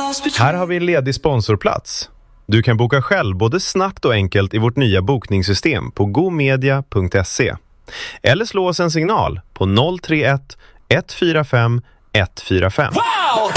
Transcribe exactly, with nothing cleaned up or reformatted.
Här har vi en ledig sponsorplats. Du kan boka själv både snabbt och enkelt i vårt nya bokningssystem på gomedia punkt se. Eller slå oss en signal på noll tre ett ett fyra fem ett fyra fem. Wow!